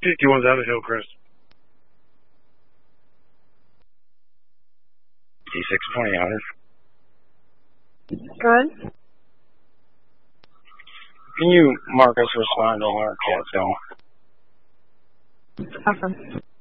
51's out of Hillcrest. D620 out. Good. Can you mark us responding or cat zone? Awesome.